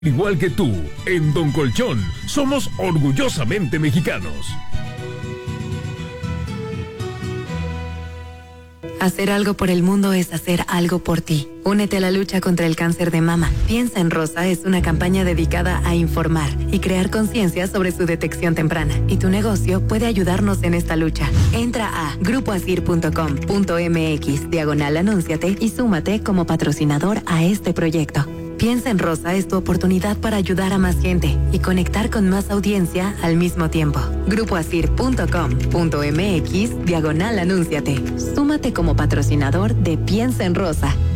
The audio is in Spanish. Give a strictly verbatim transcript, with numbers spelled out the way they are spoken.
Igual que tú, en Don Colchón somos orgullosamente mexicanos. Hacer algo por el mundo es hacer algo por ti. Únete a la lucha contra el cáncer de mama. Piensa en Rosa es una campaña dedicada a informar y crear conciencia sobre su detección temprana. Y tu negocio puede ayudarnos en esta lucha. Entra a grupoasir punto com punto mx diagonal anúnciate y súmate como patrocinador a este proyecto. Piensa en Rosa es tu oportunidad para ayudar a más gente y conectar con más audiencia al mismo tiempo. grupoasir punto com punto mx diagonal anúnciate. Súmate como patrocinador de Piensa en Rosa.